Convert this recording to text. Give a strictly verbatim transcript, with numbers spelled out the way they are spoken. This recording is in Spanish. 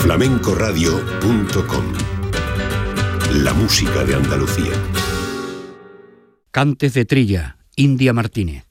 flamenco radio punto com. La música de Andalucía. Cantes de Trilla, India Martínez.